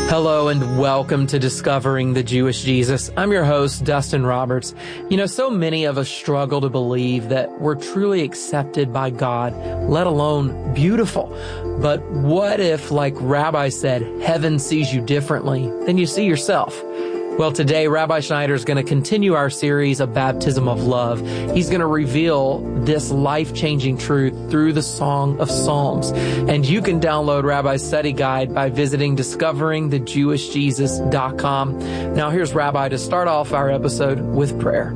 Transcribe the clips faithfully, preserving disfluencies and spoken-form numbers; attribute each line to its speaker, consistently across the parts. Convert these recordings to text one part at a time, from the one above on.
Speaker 1: Hello and welcome to Discovering the Jewish Jesus. I'm your host, Dustin Roberts. You know, so many of us struggle to believe that we're truly accepted by God, let alone beautiful. But what if, like Rabbi said, heaven sees you differently than you see yourself? Well, today, Rabbi Schneider is going to continue our series of Baptism of Love. He's going to reveal this life-changing truth through the Song of Psalms. And you can download Rabbi's study guide by visiting discovering the jewish jesus dot com. Now, here's Rabbi to start off our episode with prayer.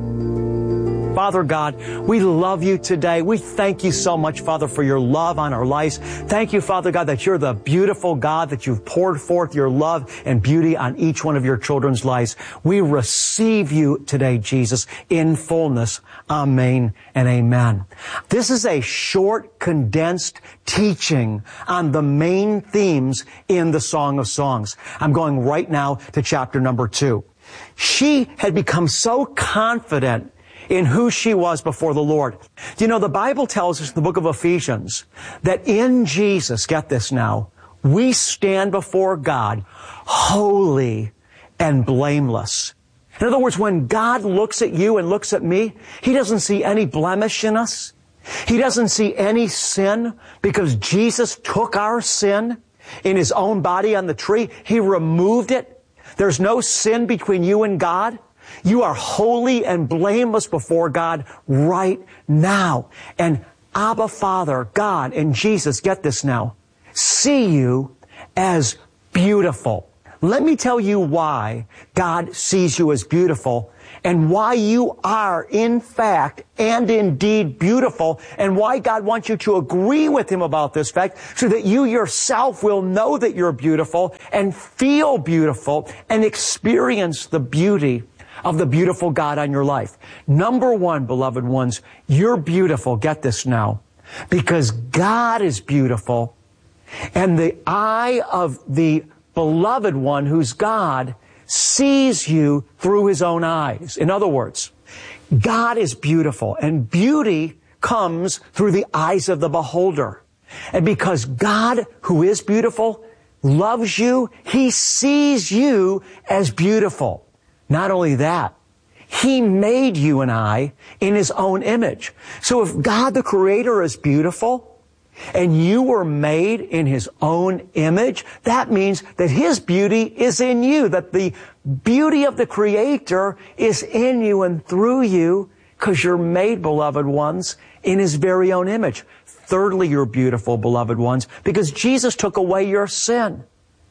Speaker 2: Father God, we love you today. We thank you so much, Father, for your love on our lives. Thank you, Father God, that you're the beautiful God, that you've poured forth your love and beauty on each one of your children's lives. We receive you today, Jesus, in fullness. Amen and amen. This is a short, condensed teaching on the main themes in the Song of Songs. I'm going right now to chapter number two. She had become so confident in who she was before the Lord. You know, the Bible tells us in the book of Ephesians that in Jesus, get this now, we stand before God holy and blameless. In other words, when God looks at you and looks at me, He doesn't see any blemish in us. He doesn't see any sin because Jesus took our sin in His own body on the tree. He removed it. There's no sin between you and God. You are holy and blameless before God right now. And Abba Father, God, and Jesus, get this now, see you as beautiful. Let me tell you why God sees you as beautiful and why you are, in fact, and indeed beautiful, and why God wants you to agree with Him about this fact so that you yourself will know that you're beautiful and feel beautiful and experience the beauty of the beautiful God on your life. Number one, beloved ones, you're beautiful. Get this now. Because God is beautiful, and the eye of the beloved one, who's God, sees you through His own eyes. In other words, God is beautiful, and beauty comes through the eyes of the beholder. And because God, who is beautiful, loves you, He sees you as beautiful. Not only that, He made you and I in His own image. So if God the Creator is beautiful and you were made in His own image, that means that His beauty is in you, that the beauty of the Creator is in you and through you because you're made, beloved ones, in His very own image. Thirdly, you're beautiful, beloved ones, because Jesus took away your sin.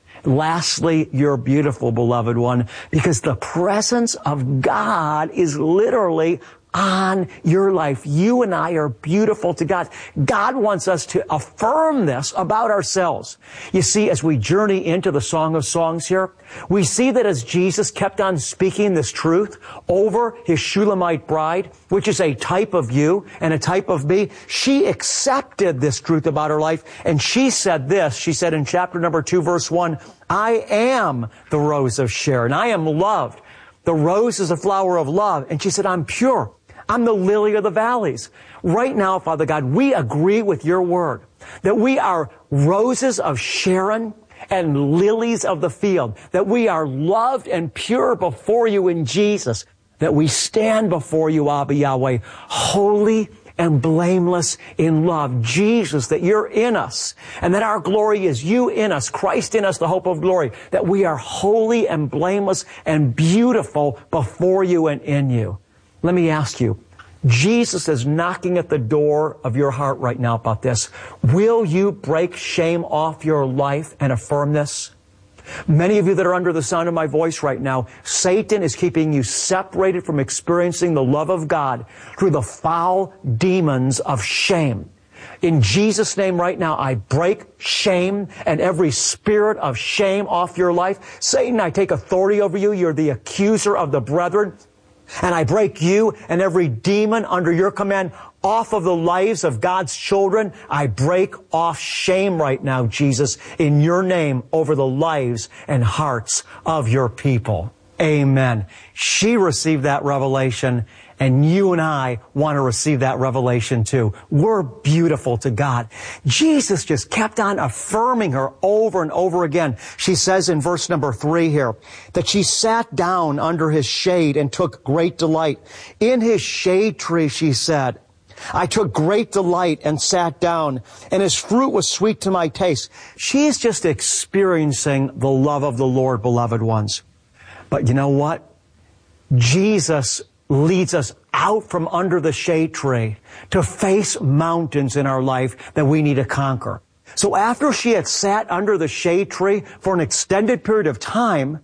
Speaker 2: Lastly, you're beautiful, beloved one, because the presence of God is literally on your life. You and I are beautiful to God. God wants us to affirm this about ourselves. You see, as we journey into the Song of Songs here, we see that as Jesus kept on speaking this truth over His Shulamite bride, which is a type of you and a type of me, she accepted this truth about her life, and she said this. She said in chapter number two, verse one, I am the rose of Sharon. I am loved. The rose is a flower of love. And she said, I'm pure. I'm the lily of the valleys. Right now, Father God, we agree with your word that we are roses of Sharon and lilies of the field, that we are loved and pure before you in Jesus, that we stand before you, Abba Yahweh, holy and blameless in love. Jesus, that you're in us and that our glory is you in us, Christ in us, the hope of glory, that we are holy and blameless and beautiful before you and in you. Let me ask you, Jesus is knocking at the door of your heart right now about this. Will you break shame off your life and affirm this? Many of you that are under the sound of my voice right now, Satan is keeping you separated from experiencing the love of God through the foul demons of shame. In Jesus' name right now, I break shame and every spirit of shame off your life. Satan, I take authority over you. You're the accuser of the brethren. And I break you and every demon under your command off of the lives of God's children. I break off shame right now, Jesus, in your name over the lives and hearts of your people. Amen. She received that revelation, And you and I want to receive that revelation too. We're beautiful to God. Jesus just kept on affirming her over and over again. She says in verse number three here, that she sat down under his shade and took great delight. In his shade tree, she said, I took great delight and sat down, and his fruit was sweet to my taste. She's just experiencing the love of the Lord, beloved ones. But you know what? Jesus leads us out from under the shade tree to face mountains in our life that we need to conquer. So after she had sat under the shade tree for an extended period of time,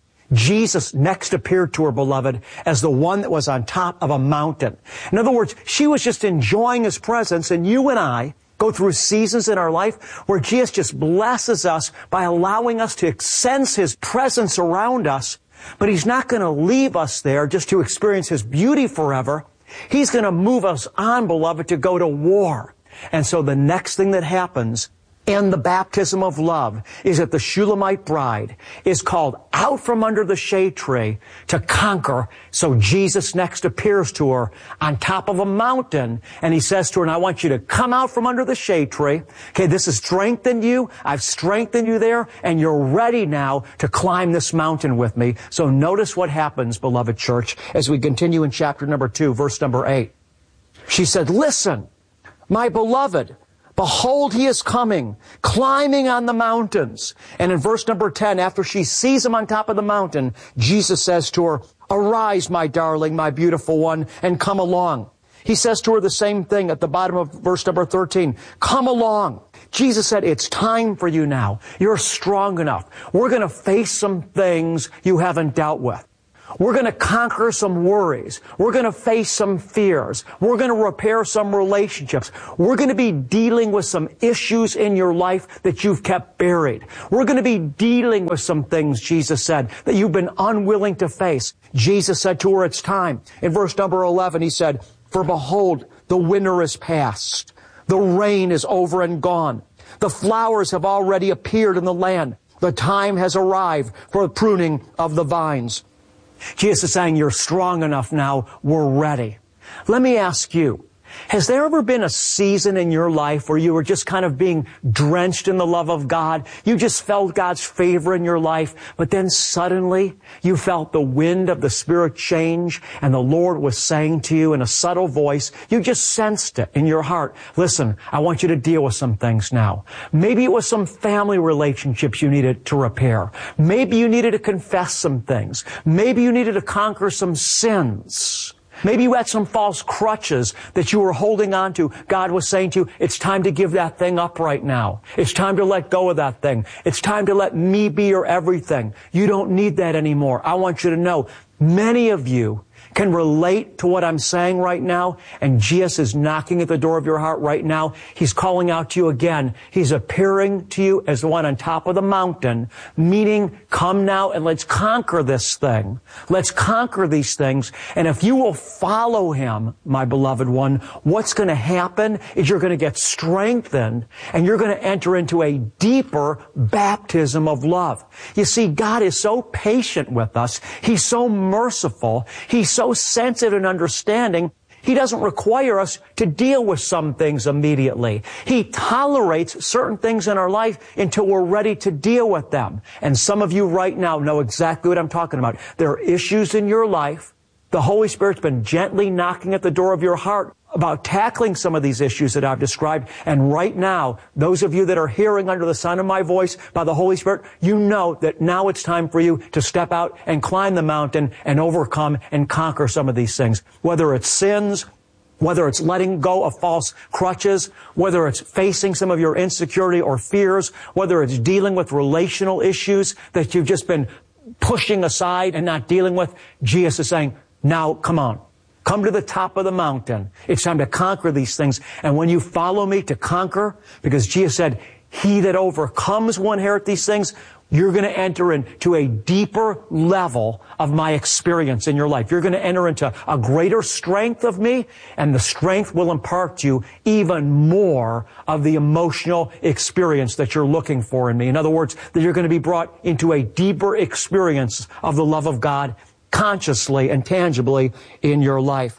Speaker 2: Jesus next appeared to her, beloved, as the one that was on top of a mountain. In other words, she was just enjoying his presence, and you and I go through seasons in our life where Jesus just blesses us by allowing us to sense his presence around us. But he's not going to leave us there just to experience his beauty forever. He's going to move us on, beloved, to go to war. And so the next thing that happens in the baptism of love is that the Shulamite bride is called out from under the shade tree to conquer. So Jesus next appears to her on top of a mountain, and he says to her, and I want you to come out from under the shade tree. Okay, this has strengthened you. I've strengthened you there, and you're ready now to climb this mountain with me. So notice what happens, beloved church, as we continue in chapter number two, verse number eight. She said, listen, my beloved, behold, he is coming, climbing on the mountains. And in verse number ten, after she sees him on top of the mountain, Jesus says to her, arise, my darling, my beautiful one, and come along. He says to her the same thing at the bottom of verse number thirteen. Come along. Jesus said, it's time for you now. You're strong enough. We're going to face some things you haven't dealt with. We're going to conquer some worries. We're going to face some fears. We're going to repair some relationships. We're going to be dealing with some issues in your life that you've kept buried. We're going to be dealing with some things, Jesus said, that you've been unwilling to face. Jesus said to her, it's time. In verse number eleven, he said, for behold, the winter is past. The rain is over and gone. The flowers have already appeared in the land. The time has arrived for the pruning of the vines. Jesus is saying, you're strong enough now, we're ready. Let me ask you, has there ever been a season in your life where you were just kind of being drenched in the love of God? You just felt God's favor in your life, but then suddenly you felt the wind of the Spirit change, and the Lord was saying to you in a subtle voice, you just sensed it in your heart. Listen, I want you to deal with some things now. Maybe it was some family relationships you needed to repair. Maybe you needed to confess some things. Maybe you needed to conquer some sins. Maybe you had some false crutches that you were holding on to. God was saying to you, it's time to give that thing up right now. It's time to let go of that thing. It's time to let me be your everything. You don't need that anymore. I want you to know, many of you can relate to what I'm saying right now, and Jesus is knocking at the door of your heart right now. He's calling out to you again. He's appearing to you as the one on top of the mountain, meaning, come now and let's conquer this thing. Let's conquer these things. And if you will follow him, my beloved one, what's going to happen is you're going to get strengthened, and you're going to enter into a deeper baptism of love. You see, God is so patient with us. He's so merciful. He's so sensitive and understanding. He doesn't require us to deal with some things immediately. He tolerates certain things in our life until we're ready to deal with them. And some of you right now know exactly what I'm talking about. There are issues in your life. The Holy Spirit's been gently knocking at the door of your heart about tackling some of these issues that I've described. And right now, those of you that are hearing under the sound of my voice by the Holy Spirit, you know that now it's time for you to step out and climb the mountain and overcome and conquer some of these things. Whether it's sins, whether it's letting go of false crutches, whether it's facing some of your insecurity or fears, whether it's dealing with relational issues that you've just been pushing aside and not dealing with, Jesus is saying, now come on. Come to the top of the mountain. It's time to conquer these things. And when you follow me to conquer, because Jesus said, he that overcomes will inherit these things, you're going to enter into a deeper level of my experience in your life. You're going to enter into a greater strength of me, and the strength will impart to you even more of the emotional experience that you're looking for in me. In other words, that you're going to be brought into a deeper experience of the love of God consciously and tangibly in your life.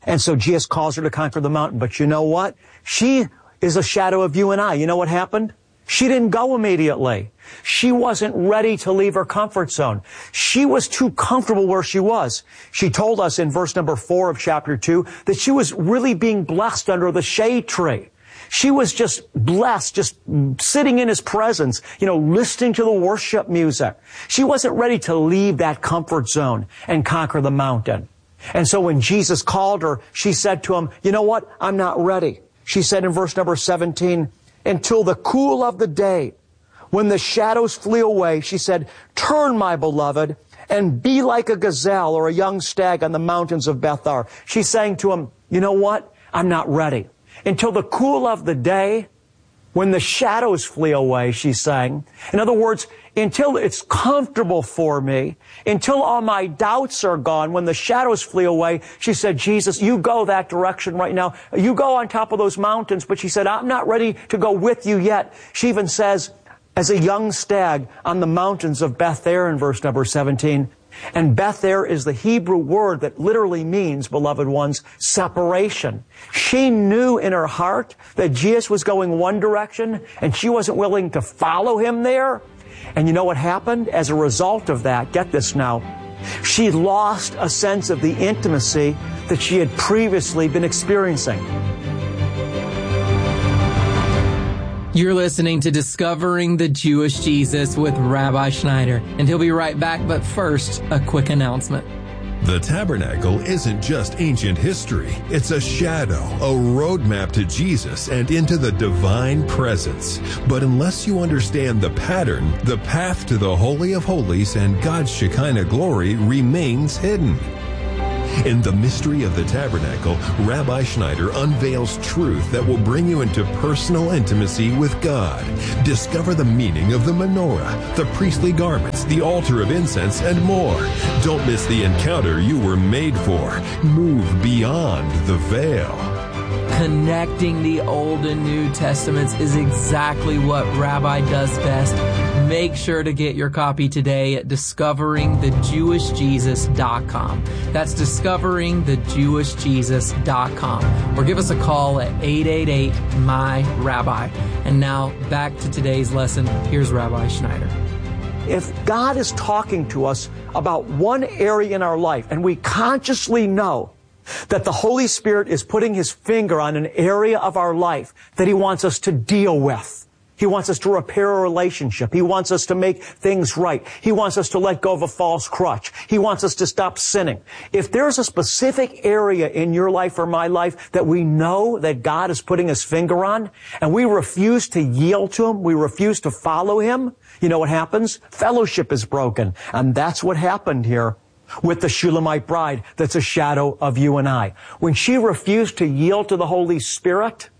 Speaker 2: And so Jesus calls her to conquer the mountain. But you know what? She is a shadow of you and I. You know what happened? She didn't go immediately. She wasn't ready to leave her comfort zone. She was too comfortable where she was. She told us in verse number four of chapter two that she was really being blessed under the shade tree. She was just blessed, just sitting in His presence, you know, listening to the worship music. She wasn't ready to leave that comfort zone and conquer the mountain. And so when Jesus called her, she said to Him, you know what? I'm not ready. She said in verse number seventeen, until the cool of the day, when the shadows flee away, she said, turn, my beloved, and be like a gazelle or a young stag on the mountains of Bethar. She's saying to Him, you know what? I'm not ready. Until the cool of the day, when the shadows flee away, she's saying. In other words, until it's comfortable for me, until all my doubts are gone, when the shadows flee away, she said, Jesus, you go that direction right now. You go on top of those mountains. But she said, I'm not ready to go with you yet. She even says, as a young stag on the mountains of Bethar in verse number seventeen. And Bethar is the Hebrew word that literally means, beloved ones, separation. She knew in her heart that Jesus was going one direction and she wasn't willing to follow Him there. And you know what happened? As a result of that, get this now, she lost a sense of the intimacy that she had previously been experiencing.
Speaker 1: You're listening to Discovering the Jewish Jesus with Rabbi Schneider, and he'll be right back, but first, a quick announcement.
Speaker 3: The tabernacle isn't just ancient history. It's a shadow, a roadmap to Jesus and into the divine presence. But unless you understand the pattern, the path to the Holy of Holies and God's Shekinah glory remains hidden. In the mystery of the tabernacle, Rabbi Schneider unveils truth that will bring you into personal intimacy with God. Discover the meaning of the menorah, the priestly garments, the altar of incense, and more. Don't miss the encounter you were made for. Move beyond the veil.
Speaker 1: Connecting the Old and New Testaments is exactly what Rabbi does best. Make sure to get your copy today at discovering the jewish jesus dot com. That's discovering the jewish jesus dot com. Or give us a call at eight eight eight, M Y, Rabbi. And now back to today's lesson. Here's Rabbi Schneider.
Speaker 2: If God is talking to us about one area in our life and we consciously know that the Holy Spirit is putting His finger on an area of our life that He wants us to deal with. He wants us to repair a relationship. He wants us to make things right. He wants us to let go of a false crutch. He wants us to stop sinning. If there's a specific area in your life or my life that we know that God is putting His finger on, and we refuse to yield to Him, we refuse to follow Him, you know what happens? Fellowship is broken. And that's what happened here with the Shulamite bride that's a shadow of you and I. When she refused to yield to the Holy Spirit,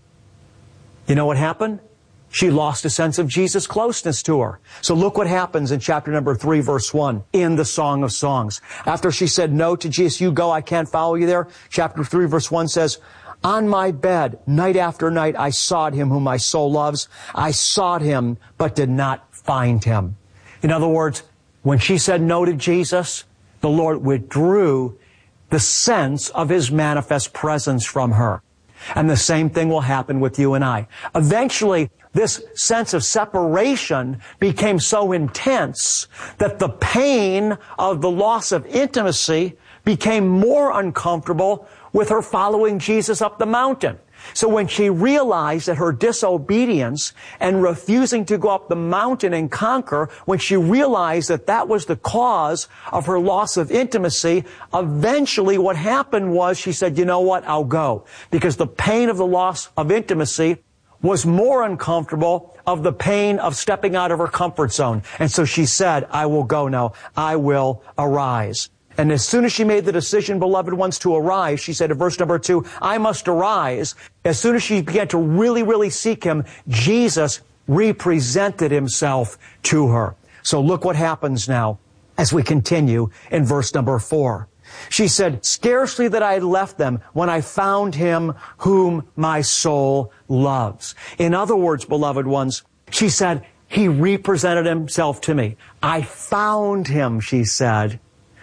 Speaker 2: you know what happened? She lost a sense of Jesus' closeness to her. So look what happens in chapter number three, verse one, in the Song of Songs. After she said no to Jesus, you go, I can't follow you there. Chapter three, verse one says, on my bed, night after night, I sought Him whom my soul loves. I sought Him, but did not find Him. In other words, when she said no to Jesus, the Lord withdrew the sense of His manifest presence from her. And the same thing will happen with you and I. Eventually, this sense of separation became so intense that the pain of the loss of intimacy became more uncomfortable with her following Jesus up the mountain. So when she realized that her disobedience and refusing to go up the mountain and conquer, when she realized that that was the cause of her loss of intimacy, eventually what happened was she said, you know what, I'll go. Because the pain of the loss of intimacy was more uncomfortable of the pain of stepping out of her comfort zone. And so she said, I will go now. I will arise. And as soon as she made the decision, beloved ones, to arise, she said in verse number two, I must arise. As soon as she began to really, really seek Him, Jesus represented Himself to her. So look what happens now as we continue in verse number four. She said, scarcely that I had left them when I found Him whom my soul loves. In other words, beloved ones, she said, He represented Himself to me. I found Him, she said,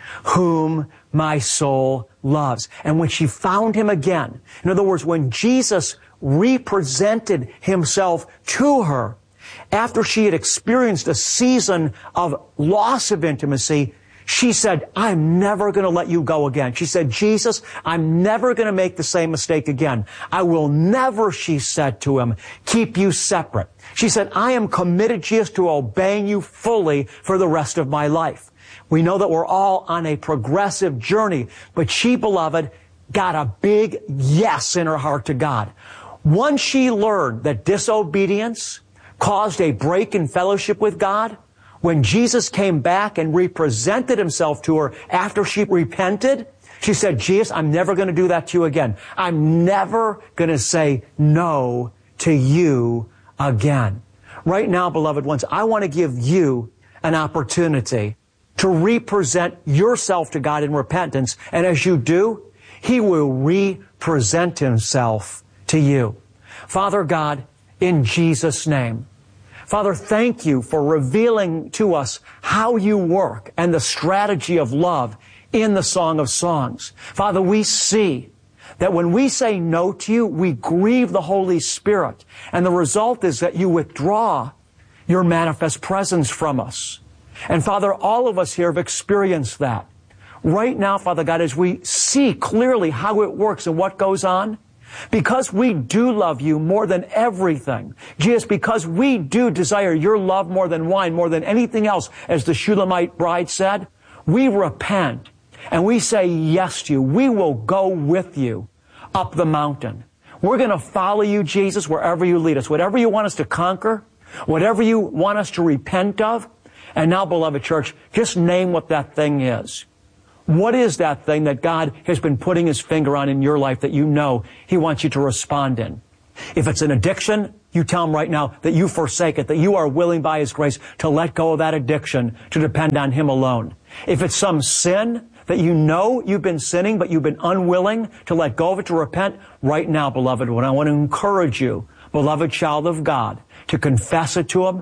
Speaker 2: whom my soul loves. And when she found him again, in other words, when Jesus represented himself to her, after she had experienced a season of loss of intimacy, she said, I'm never going to let you go again. She said, Jesus, I'm never going to make the same mistake again. I will never, she said to him, keep you separate. She said, I am committed, Jesus, to obeying you fully for the rest of my life. We know that we're all on a progressive journey, but she, beloved, got a big yes in her heart to God. Once she learned that disobedience caused a break in fellowship with God, when Jesus came back and represented himself to her after she repented, she said, Jesus, I'm never going to do that to you again. I'm never going to say no to you again. Right now, beloved ones, I want to give you an opportunity to represent yourself to God in repentance. And as you do, he will represent himself to you. Father God, in Jesus' name, Father, thank you for revealing to us how you work and the strategy of love in the Song of Songs. Father, we see that when we say no to you, we grieve the Holy Spirit. And the result is that you withdraw your manifest presence from us. And Father, all of us here have experienced that. Right now, Father God, as we see clearly how it works and what goes on, because we do love you more than everything, Jesus, because we do desire your love more than wine, more than anything else, as the Shulamite bride said, we repent and we say yes to you. We will go with you up the mountain. We're going to follow you, Jesus, wherever you lead us. Whatever you want us to conquer, whatever you want us to repent of. And now, beloved church, just name what that thing is. What is that thing that God has been putting his finger on in your life that you know he wants you to respond in? If it's an addiction, you tell him right now that you forsake it, that you are willing by his grace to let go of that addiction, to depend on him alone. If it's some sin that you know you've been sinning, but you've been unwilling to let go of it, to repent, right now, beloved one, I want to encourage you, beloved child of God, to confess it to him,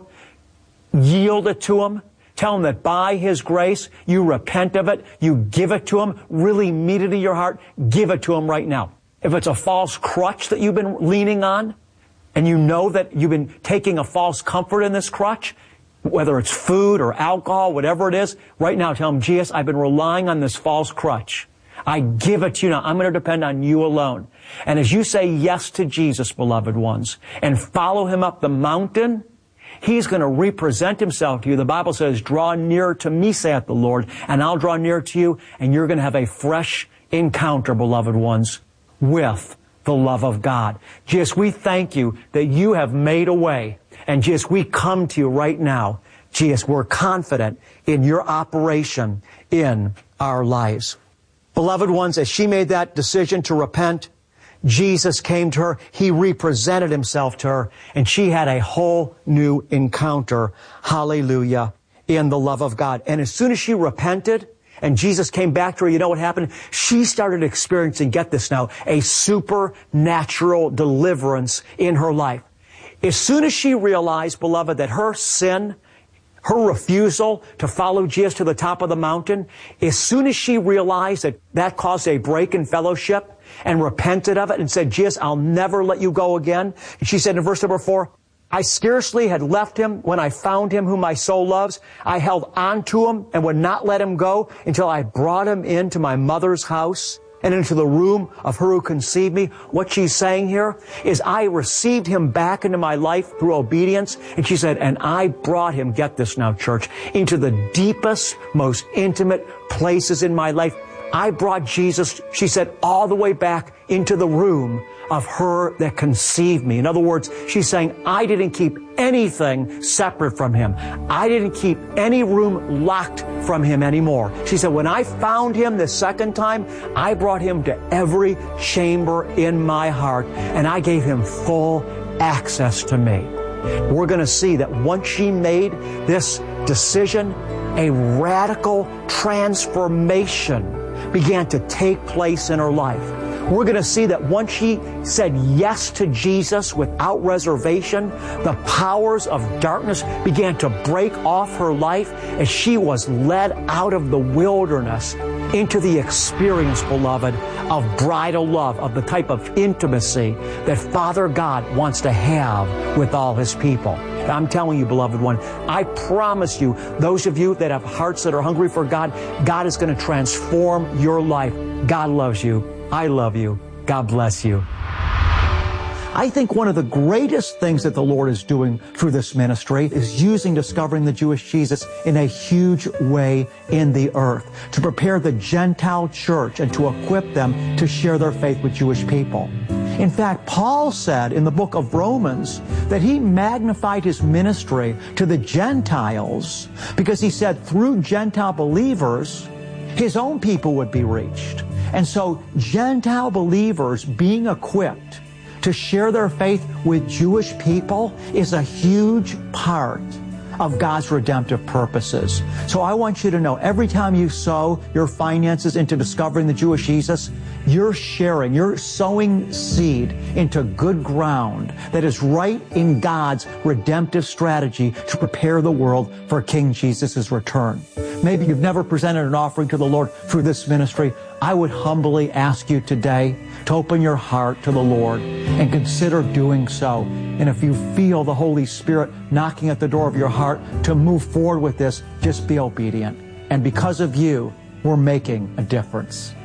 Speaker 2: yield it to him, tell him that by his grace, you repent of it, you give it to him, really meet it in your heart, give it to him right now. If it's a false crutch that you've been leaning on, and you know that you've been taking a false comfort in this crutch, whether it's food or alcohol, whatever it is, right now tell him, Jesus, I've been relying on this false crutch. I give it to you now. I'm going to depend on you alone. And as you say yes to Jesus, beloved ones, and follow him up the mountain, he's going to represent himself to you. The Bible says, draw near to me, saith the Lord, and I'll draw near to you, and you're going to have a fresh encounter, beloved ones, with the love of God. Jesus, we thank you that you have made a way. And Jesus, we come to you right now. Jesus, we're confident in your operation in our lives. Beloved ones, as she made that decision to repent, Jesus came to her, he represented himself to her, and she had a whole new encounter, hallelujah, in the love of God. And as soon as she repented, and Jesus came back to her, you know what happened? She started experiencing, get this now, a supernatural deliverance in her life. As soon as she realized, beloved, that her sin, her refusal to follow Jesus to the top of the mountain, as soon as she realized that that caused a break in fellowship and repented of it and said, Jesus, I'll never let you go again. And she said in verse number four, I scarcely had left him when I found him whom my soul loves. I held on to him and would not let him go until I brought him into my mother's house and into the room of her who conceived me. What she's saying here is I received him back into my life through obedience. And she said, and I brought him, get this now, church, into the deepest, most intimate places in my life. I brought Jesus, she said, all the way back into the room of her that conceived me. In other words, she's saying, I didn't keep anything separate from him. I didn't keep any room locked from him anymore. She said, when I found him the second time, I brought him to every chamber in my heart, and I gave him full access to me. We're going to see that once she made this decision, a radical transformation began to take place in her life. We're going to see that once she said yes to Jesus without reservation, the powers of darkness began to break off her life as she was led out of the wilderness into the experience, beloved, of bridal love, of the type of intimacy that Father God wants to have with all His people. And I'm telling you, beloved one, I promise you, those of you that have hearts that are hungry for God, God is going to transform your life. God loves you. I love you. God bless you. I think one of the greatest things that the Lord is doing through this ministry is using Discovering the Jewish Jesus in a huge way in the earth to prepare the Gentile church and to equip them to share their faith with Jewish people. In fact, Paul said in the book of Romans that he magnified his ministry to the Gentiles because he said through Gentile believers, his own people would be reached. And so Gentile believers being equipped to share their faith with Jewish people is a huge part of God's redemptive purposes. So I want you to know, every time you sow your finances into Discovering the Jewish Jesus, you're sharing, you're sowing seed into good ground that is right in God's redemptive strategy to prepare the world for King Jesus' return. Maybe you've never presented an offering to the Lord through this ministry. I would humbly ask you today to open your heart to the Lord and consider doing so. And if you feel the Holy Spirit knocking at the door of your heart to move forward with this, just be obedient. And because of you, we're making a difference.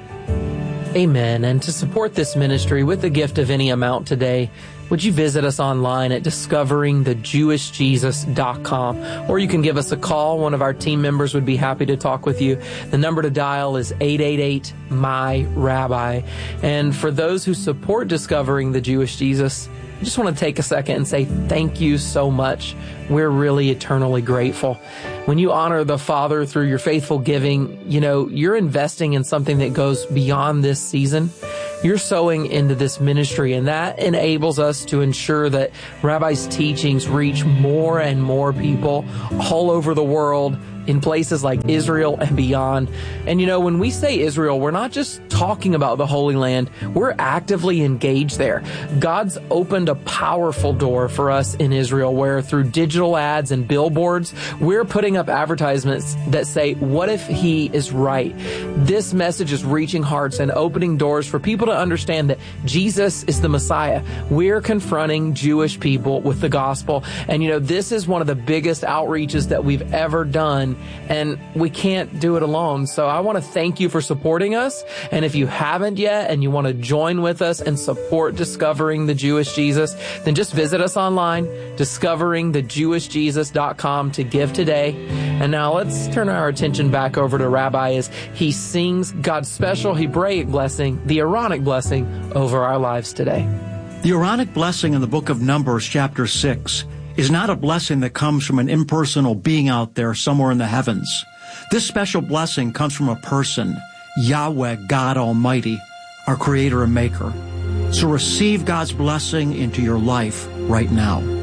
Speaker 1: Amen. And to support this ministry with the gift of any amount today, would you visit us online at discovering the jewish jesus dot com, or you can give us a call. One of our team members would be happy to talk with you. The number to dial is eight eight eight, M Y, Rabbi. And for those who support Discovering the Jewish Jesus, I just want to take a second and say thank you so much. We're really eternally grateful. When you honor the Father through your faithful giving, you know, you're investing in something that goes beyond this season. You're sowing into this ministry, and that enables us to ensure that Rabbi's teachings reach more and more people all over the world, in places like Israel and beyond. And you know, when we say Israel, we're not just talking about the Holy Land. We're actively engaged there. God's opened a powerful door for us in Israel where through digital ads and billboards, we're putting up advertisements that say, what if He is right? This message is reaching hearts and opening doors for people to understand that Jesus is the Messiah. We're confronting Jewish people with the gospel. And you know, this is one of the biggest outreaches that we've ever done, and we can't do it alone. So I want to thank you for supporting us. And if you haven't yet and you want to join with us and support Discovering the Jewish Jesus, then just visit us online, discovering the jewish jesus dot com, to give today. And now let's turn our attention back over to Rabbi as he sings God's special Hebraic blessing, the Aaronic blessing, over our lives today.
Speaker 4: The Aaronic blessing in the book of Numbers, chapter six, is not a blessing that comes from an impersonal being out there somewhere in the heavens. This special blessing comes from a person, Yahweh, God Almighty, our Creator and Maker. So receive God's blessing into your life right now.